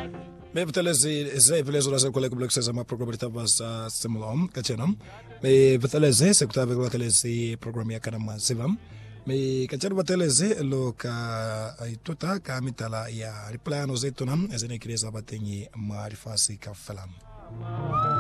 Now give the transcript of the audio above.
Me betelezi zai velezo la kule kubleksa ma program tabas simulom kachenam me betelezi sekutabe betelezi program ya kana sivam me kachan betelezi lo ka ituta ka mitala ya riplano zetunam ezene kireza batenyi marifasi ka falam